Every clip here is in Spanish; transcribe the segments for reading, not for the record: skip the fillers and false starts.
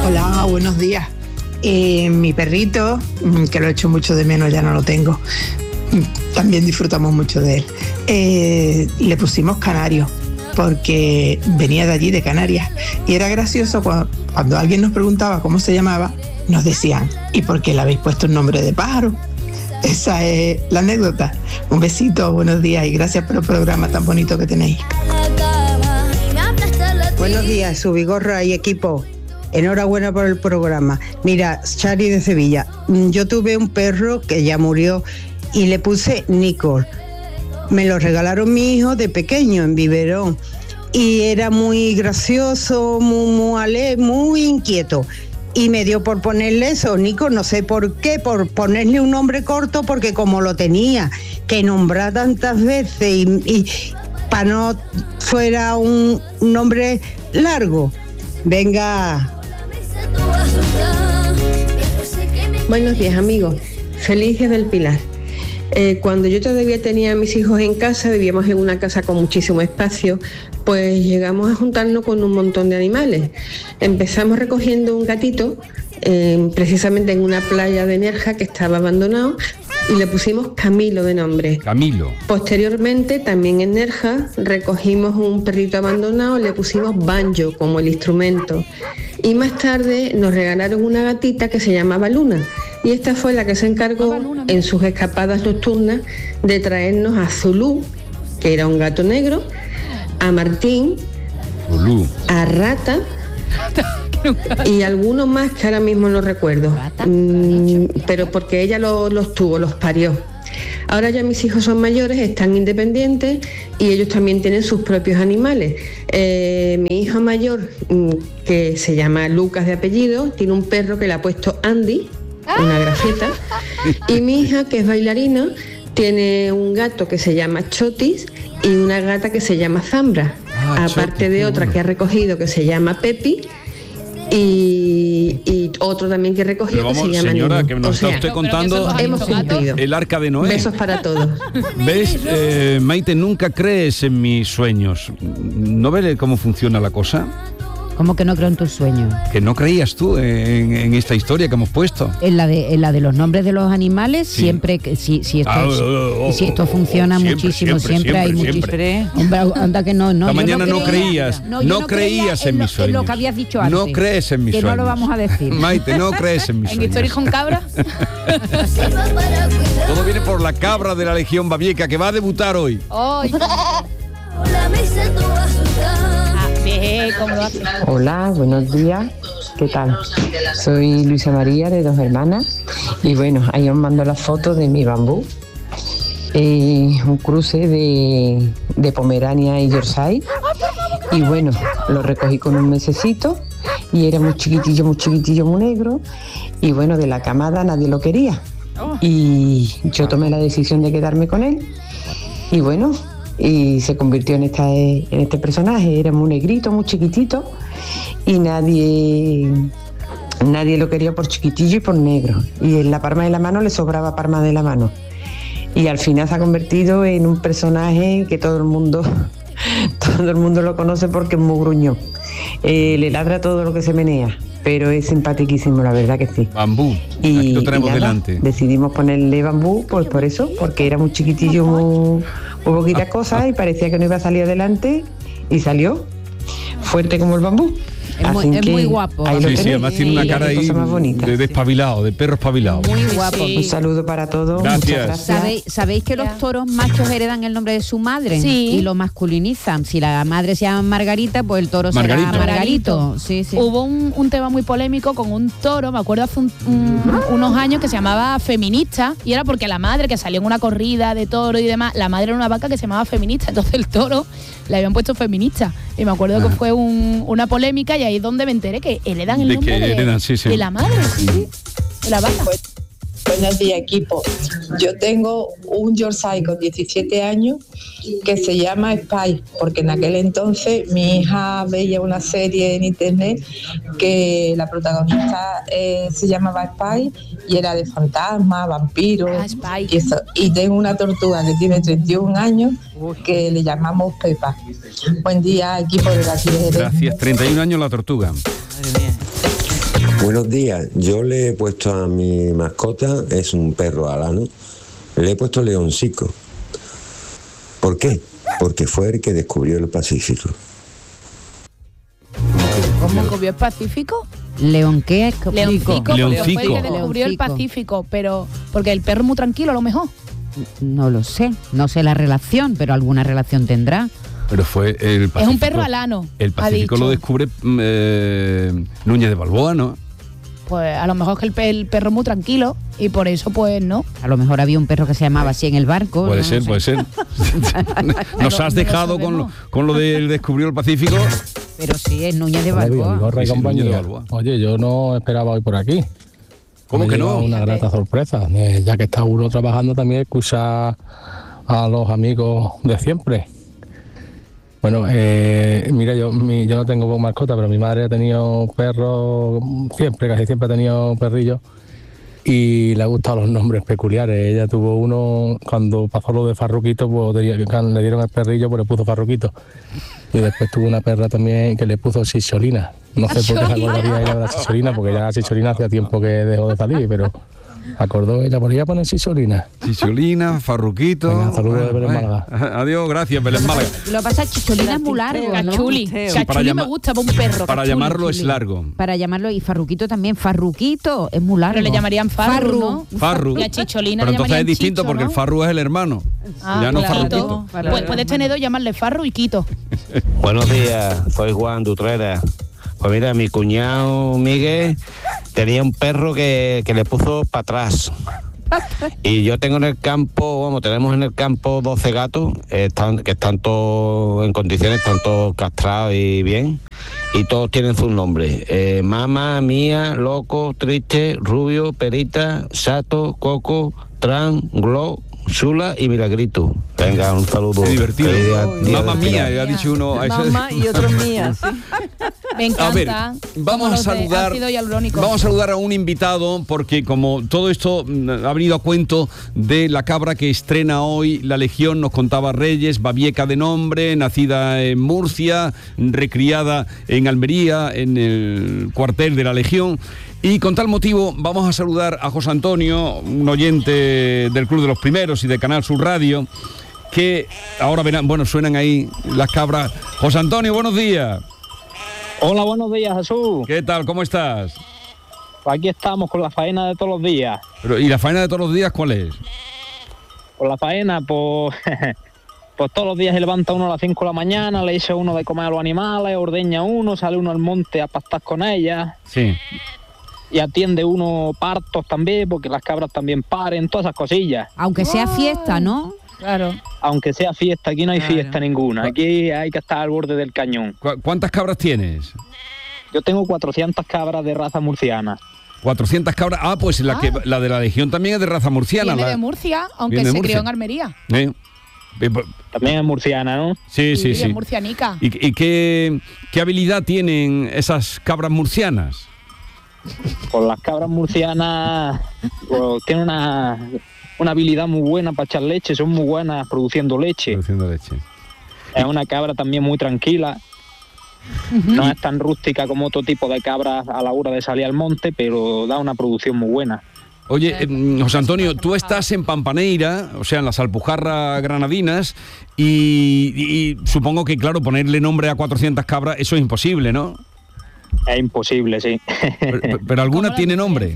Hola, buenos días. Mi perrito, que lo he hecho mucho de menos, ya no lo tengo, también disfrutamos mucho de él. Le pusimos Canario, porque venía de allí, de Canarias, y era gracioso cuando alguien nos preguntaba cómo se llamaba, nos decían, ¿y por qué le habéis puesto un nombre de pájaro? Esa es la anécdota. Un besito, buenos días y gracias por el programa tan bonito que tenéis. Buenos días, Subigorra y equipo. Enhorabuena por el programa. Mira, Chari de Sevilla, yo tuve un perro que ya murió y le puse Nicole. Me lo regalaron mi hijo de pequeño en biberón y era muy gracioso, muy inquieto. Y me dio por ponerle eso, Nico, no sé por qué, por ponerle un nombre corto, porque como lo tenía que nombrar tantas veces y para no fuera un nombre largo. Venga. Buenos días, amigos. Feliz Día del Pilar. Cuando yo todavía tenía a mis hijos en casa, vivíamos en una casa con muchísimo espacio, pues llegamos a juntarnos con un montón de animales. Empezamos recogiendo un gatito, precisamente en una playa de Nerja que estaba abandonado, y le pusimos Camilo de nombre. Camilo. Posteriormente, también en Nerja, recogimos un perrito abandonado, le pusimos Banjo como el instrumento. Y más tarde nos regalaron una gatita que se llamaba Luna. Y esta fue la que se encargó en sus escapadas nocturnas de traernos a Zulú, que era un gato negro, a Martín, Zulú, a Rata y algunos más que ahora mismo no recuerdo, pero porque ella los tuvo, los parió. Ahora ya mis hijos son mayores, están independientes y ellos también tienen sus propios animales. Mi hijo mayor, que se llama Lucas de apellido, tiene un perro que le ha puesto Andy, una grafeta, y mi hija, que es bailarina, tiene un gato que se llama Chotis y una gata que se llama Zambra, aparte Chotis, de otra que ha recogido que se llama Pepi, y otro también que recogió que se llama señora, Nino. que nos está usted contando hemos cumplido. El arca de Noé. Besos para todos. ¿Ves, Maite, nunca crees en mis sueños? ¿No ves cómo funciona la cosa? ¿Cómo que no creo en tus sueños? Que no creías tú en esta historia que hemos puesto. En la de los nombres de los animales, sí. Siempre que si esto funciona muchísimo, siempre hay muchísimo. Hombre, anda que no. Esta mañana no creías. No creías en mis sueños. En lo que habías dicho antes. No crees en mis sueños. Que no lo vamos a decir. Maite, no crees en mis sueños. ¿En historias con cabra? Todo viene por la cabra de la Legión Babieca, que va a debutar hoy. Hola, buenos días, ¿qué tal? Soy Luisa María de Dos Hermanas y bueno, ahí os mando la foto de mi bambú, un cruce de Pomerania y Yorkshire, y bueno, lo recogí con un mesecito y era muy chiquitillo, muy negro, y bueno, de la camada nadie lo quería y yo tomé la decisión de quedarme con él y bueno, y se convirtió en este personaje. Era muy negrito, muy chiquitito y nadie lo quería por chiquitillo y por negro, y en la palma de la mano le sobraba palma de la mano, y al final se ha convertido en un personaje que todo el mundo lo conoce porque es muy gruñón, le ladra todo lo que se menea, pero es simpaticísimo, la verdad que sí. Bambú, y lo tenemos nada, delante. Decidimos ponerle Bambú, pues por eso, porque era muy chiquitillo, muy poquitas cosas, y parecía que no iba a salir adelante, y salió fuerte como el bambú. Es muy guapo. Sí, además tiene una cara ahí de despabilado, de perro espabilado. Muy guapo. Sí. Un saludo para todos. Gracias. ¿Sabéis que los toros machos heredan el nombre de su madre? Sí. Y lo masculinizan. Si la madre se llama Margarita, pues el toro será Margarito. Sí. Hubo un tema muy polémico con un toro, me acuerdo hace unos años, que se llamaba Feminista, y era porque la madre, que salió en una corrida de toro y demás, la madre era una vaca que se llamaba Feminista, entonces el toro le habían puesto Feminista. Y me acuerdo que fue una polémica, y ahí es donde me enteré que heredan el nombre de la madre, de la vaca. Buenos días, equipo. Yo tengo un Yorkshire con 17 años que se llama Spy, porque en aquel entonces mi hija veía una serie en internet que la protagonista se llamaba Spy y era de fantasmas, vampiros y eso. Y tengo una tortuga que tiene 31 años que le llamamos Pepa. Buen día, equipo de la Jerez. Gracias, 31 años la tortuga. Buenos días, yo le he puesto a mi mascota, es un perro alano, le he puesto Leoncico. ¿Por qué? Porque fue el que descubrió el Pacífico. ¿Cómo descubrió el Pacífico? ¿León qué? Leoncico, porque fue el que descubrió el Pacífico, pero porque el perro es muy tranquilo a lo mejor. No lo sé, no sé la relación, pero alguna relación tendrá. Pero fue el Pacífico. Es un perro alano. El Pacífico lo descubre Núñez de Balboa, ¿no? Pues a lo mejor es que el perro es muy tranquilo y por eso pues no. A lo mejor había un perro que se llamaba así en el barco. Puede ser, puede ser. Nos has dejado con lo del descubrió el Pacífico. Pero sí, es Núñez de Balboa. Oye, yo no esperaba hoy por aquí. ¿Cómo que no? Una grata sorpresa. Ya que está uno trabajando, también escuchar a los amigos de siempre. Bueno, mira, yo no tengo mascota, pero mi madre ha tenido perros casi siempre ha tenido perrillos y le han gustado los nombres peculiares. Ella tuvo uno, cuando pasó lo de Farruquito, pues le dieron el perrillo, pues le puso Farruquito. Y después tuvo una perra también que le puso Chicholina. No sé por qué se acordaría ella de la Chicholina, porque ya la Chicholina hacía tiempo que dejó de salir, pero acordó ella, por ella poner Chicholina. Chicholina, Farruquito. Venga, saludos de Belén Málaga. Adiós, gracias, Belén Málaga. Lo que pasa es que Chicholina es muy largo, ¿no? Cachuli. Sí, Cachuli me gusta para un perro. Para llamarlo es largo. Para llamarlo, y Farruquito también. Farruquito es muy largo. Pero le llamarían Farru, ¿no? Farru. Y a Chicholina pero le entonces llamarían es distinto Chicho, porque ¿no? el Farru es el hermano. Ya no Farruquito. Pues puedes tener dos, llamarle Farru y Quito. Buenos días, soy Juan Dutrera. Pues mira, mi cuñado Miguel tenía un perro que le puso para atrás. Y yo tengo en el campo, tenemos en el campo 12 gatos que están todos en condiciones, están todos castrados y bien. Y todos tienen sus nombres. Mama, Mía, Loco, Triste, Rubio, Perita, Sato, Coco, Tran, Glo, Chula y Milagrito. Venga, un saludo. Qué divertido. Mamma mía, ha dicho uno. Mamá y otro mía. Sí. Me encanta. A ver, vamos a saludar a un invitado, porque como todo esto ha venido a cuento de la cabra que estrena hoy la Legión, nos contaba Reyes, Babieca de nombre, nacida en Murcia, recriada en Almería, en el cuartel de la Legión. Y con tal motivo vamos a saludar a José Antonio, un oyente del Club de los Primeros y de Canal Sur Radio, que ahora verán, suenan ahí las cabras. José Antonio, buenos días. Hola, buenos días, Jesús. ¿Qué tal? ¿Cómo estás? Pues aquí estamos con la faena de todos los días. ¿Y la faena de todos los días cuál es? Con la faena, pues todos los días se levanta uno a las 5 de la mañana, le echa uno de comer a los animales, ordeña uno, sale uno al monte a pastar con ellas. Sí. Y atiende uno partos también, porque las cabras también paren, todas esas cosillas. Aunque sea fiesta, ¿no? Claro. Aunque sea fiesta, aquí no hay fiesta ninguna. Aquí hay que estar al borde del cañón. ¿Cuántas cabras tienes? Yo tengo 400 cabras de raza murciana. 400 cabras. Ah, pues la de la Legión también es de raza murciana. Viene de Murcia, aunque se crió en Almería. También es murciana, ¿no? Sí. Es murcianica. ¿Y qué habilidad tienen esas cabras murcianas? Pues las cabras murcianas tienen una habilidad muy buena para echar leche, son muy buenas produciendo leche. Es una cabra también muy tranquila. No es tan rústica como otro tipo de cabras a la hora de salir al monte, pero da una producción muy buena. Oye, José Antonio, tú estás en Pampaneira, o sea, en las Alpujarras granadinas, y supongo que, claro, ponerle nombre a 400 cabras, eso es imposible, ¿no? Es imposible, sí. Pero alguna tiene nombre.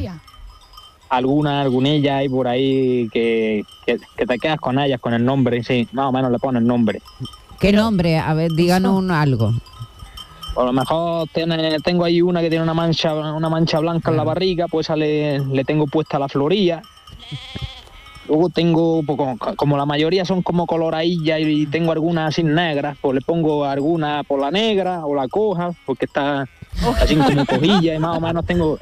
Alguna hay por ahí que te quedas con ellas, con el nombre, sí, más o menos le ponen nombre. ¿Qué nombre? A ver, díganos algo. A lo mejor tengo ahí una que tiene una mancha blanca en la barriga, pues le tengo puesta la florilla. Luego tengo, como la mayoría son como coloradillas y tengo algunas así negras, pues le pongo alguna por la negra o la coja, porque está así como cojilla y más o menos tengo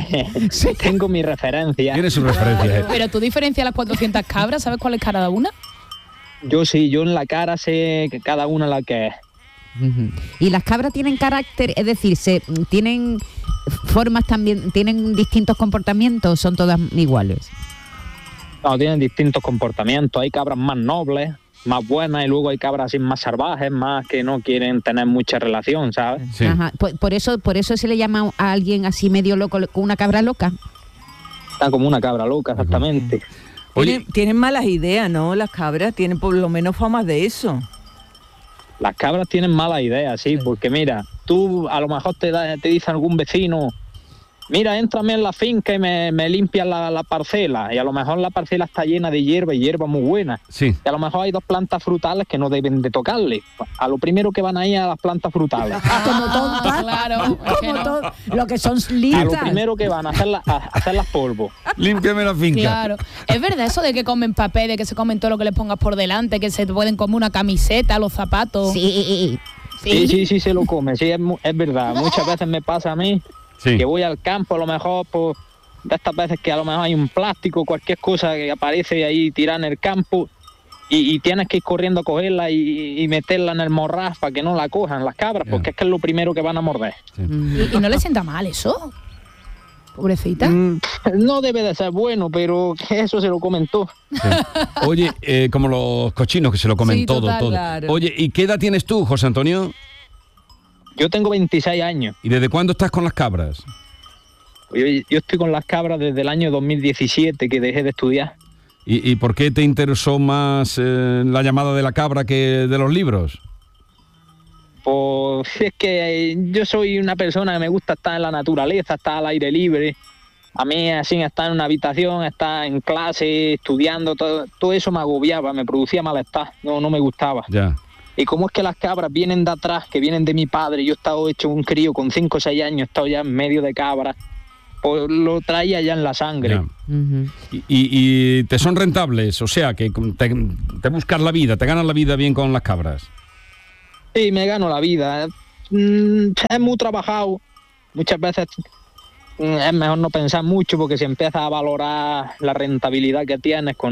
mi referencia. Tiene su referencia. Pero tú diferencias las 400 cabras, ¿sabes cuál es cada una? Yo sí, yo en la cara sé que cada una la que es. ¿Y las cabras tienen carácter? Es decir, ¿tienen formas también, tienen distintos comportamientos, son todas iguales? No, tienen distintos comportamientos. Hay cabras más nobles, más buenas, y luego hay cabras así más salvajes, más que no quieren tener mucha relación, ¿sabes? Sí. Ajá. Por eso se le llama a alguien así medio loco, con una cabra loca. Están como una cabra loca, exactamente. Tienen malas ideas, ¿no? Las cabras tienen por lo menos fama de eso. Las cabras tienen malas ideas, sí, porque mira, tú a lo mejor te dice algún vecino, mira, éntrame en la finca y me limpias la parcela, y a lo mejor la parcela está llena de hierba y hierba muy buena. Sí. Y a lo mejor hay 2 plantas frutales que no deben de tocarle. A lo primero que van a ir a las plantas frutales. Como tontas. Claro. Lo que son listas. A lo primero que van a hacerlas polvo. Límpiame la finca. Claro. Es verdad eso de que comen papel, de que se comen todo lo que les pongas por delante, que se pueden comer una camiseta, los zapatos. Sí. Sí, se lo come. Sí, es verdad. Muchas veces me pasa a mí. Sí. Que voy al campo, a lo mejor, pues, de estas veces que a lo mejor hay un plástico, cualquier cosa que aparece ahí tirada en el campo, y tienes que ir corriendo a cogerla y meterla en el morral para que no la cojan las cabras, porque es que es lo primero que van a morder. Sí. ¿Y no le sienta mal eso? Pobrecita. No debe de ser bueno, pero eso se lo comentó. Sí. Oye, como los cochinos que se lo comen todo. Claro. Oye, ¿y qué edad tienes tú, José Antonio? Yo tengo 26 años. ¿Y desde cuándo estás con las cabras? Yo estoy con las cabras desde el año 2017, que dejé de estudiar. ¿Y por qué te interesó más la llamada de la cabra que de los libros? Pues es que yo soy una persona que me gusta estar en la naturaleza, estar al aire libre. A mí así estar en una habitación, estar en clase, estudiando, todo eso me agobiaba, me producía malestar, no me gustaba. Ya. Y como es que las cabras vienen de atrás, que vienen de mi padre, yo he estado hecho un crío con 5 o 6 años, he estado ya en medio de cabras, pues lo traía ya en la sangre. Y te son rentables, o sea, que te buscas la vida, te ganas la vida bien con las cabras. Sí, me gano la vida. Es muy trabajado. Muchas veces es mejor no pensar mucho, porque si empiezas a valorar la rentabilidad que tienes con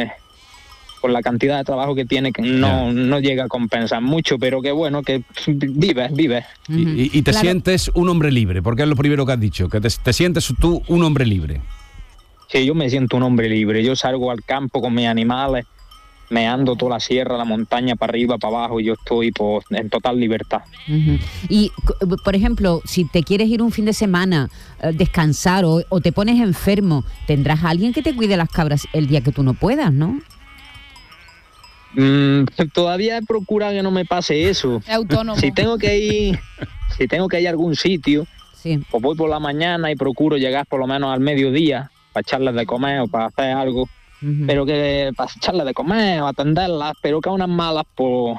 la cantidad de trabajo que tiene, que no llega a compensar mucho, pero que bueno, que vives. Y te sientes un hombre libre, porque es lo primero que has dicho, que te sientes tú un hombre libre. Sí, yo me siento un hombre libre. Yo salgo al campo con mis animales, me ando toda la sierra, la montaña, para arriba, para abajo, y yo estoy pues, en total libertad. Y, por ejemplo, si te quieres ir un fin de semana, descansar o te pones enfermo, tendrás a alguien que te cuide las cabras el día que tú no puedas, ¿no? Todavía he procurado que no me pase eso. Es autónomo. Si tengo que ir a algún sitio, pues voy por la mañana y procuro llegar por lo menos al mediodía para echarles de comer o para hacer algo. Pero que para echarles de comer o atenderlas, pero que a unas malas, pues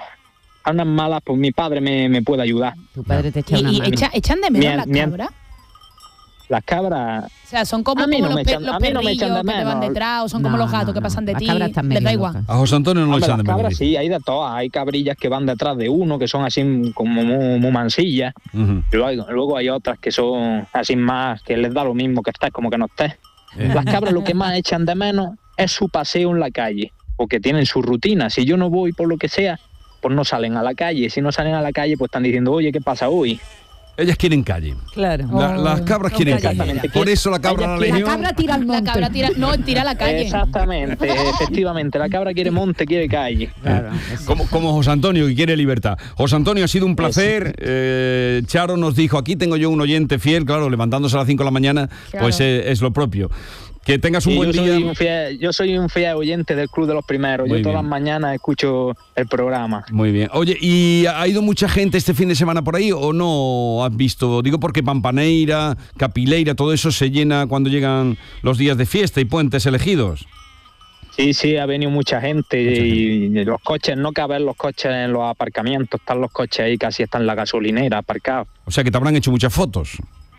mi padre me puede ayudar. Tu padre te echa una mano. ¿Y echan de menos las cabras? Las cabras... O sea, son como los perrillos que te van detrás, o son como los gatos que pasan de ti. Les da igual. A José Antonio no le echan de menos. Las cabras sí, hay de todas. Hay cabrillas que van detrás de uno, que son así como muy mansillas. Luego hay otras que son así más, que les da lo mismo que estés como que no estés. Las cabras lo que más echan de menos es su paseo en la calle, porque tienen su rutina. Si yo no voy por lo que sea, pues no salen a la calle. Si no salen a la calle, pues están diciendo, oye, ¿qué pasa hoy? Ellas quieren calle. Claro. Las cabras quieren calle. Por eso la cabra La cabra tira al monte. La cabra tira a la calle. Exactamente, efectivamente. La cabra quiere monte, quiere calle. Claro. Como José Antonio, que quiere libertad. José Antonio, ha sido un placer. Charo nos dijo, aquí tengo yo un oyente fiel, claro, levantándose a las 5 de la mañana, claro. Pues es lo propio. Que tengas un buen día. Yo soy un fiel oyente del Club de los Primeros. Muy yo todas las mañanas escucho el programa. Muy bien. Oye, ¿y ha ido mucha gente este fin de semana por ahí o no has visto? Digo porque Pampaneira, Capileira, todo eso se llena cuando llegan los días de fiesta y puentes elegidos. Sí, ha venido mucha gente y los coches, no caben los coches en los aparcamientos, están los coches ahí, casi están en la gasolinera aparcados. O sea que te habrán hecho muchas fotos.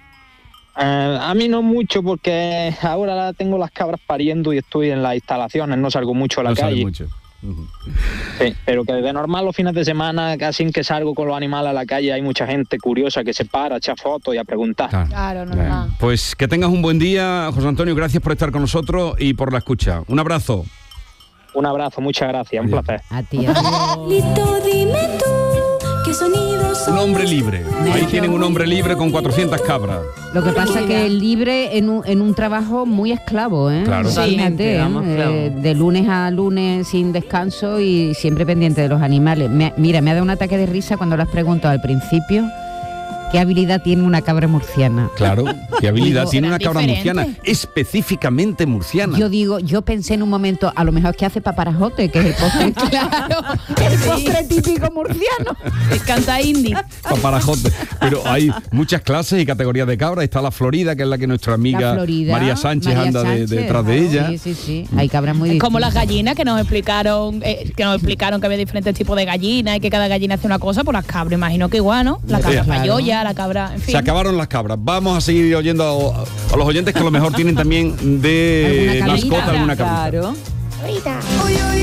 A mí no mucho, porque ahora tengo las cabras pariendo y estoy en las instalaciones, no salgo mucho a la calle. Mucho. Sí, pero que de normal los fines de semana, casi que salgo con los animales a la calle, hay mucha gente curiosa que se para, echa fotos y a preguntar. Claro, normal. Pues que tengas un buen día, José Antonio, gracias por estar con nosotros y por la escucha. Un abrazo. Un abrazo, muchas gracias, un placer. A ti. Lito, dime tú, Un hombre libre. Ahí tienen un hombre libre con 400 cabras. Lo que pasa es que el libre en un trabajo muy esclavo, ¿eh? Claro. Fíjate, de lunes a lunes sin descanso y siempre pendiente de los animales. Mira, me ha dado un ataque de risa cuando lo has preguntado al principio. ¿Qué habilidad tiene una cabra murciana? Claro, ¿qué habilidad tiene una cabra murciana? Específicamente murciana. Yo pensé en un momento, a lo mejor es que hace paparajote, que es el postre. Claro, el postre típico murciano. Me encanta indie. Paparajote. Pero hay muchas clases y categorías de cabra. Está la Florida, que es la que nuestra amiga María Sánchez anda detrás de ella. Sí. Hay cabras muy distintas. Como las gallinas que nos explicaron que había diferentes tipos de gallinas y que cada gallina hace una cosa, pues las cabras, imagino que igual, ¿no? La cabra payoya, la cabra, en fin. Se acabaron las cabras. Vamos a seguir oyendo a los oyentes que a lo mejor tienen también de mascota alguna cabrita. Claro.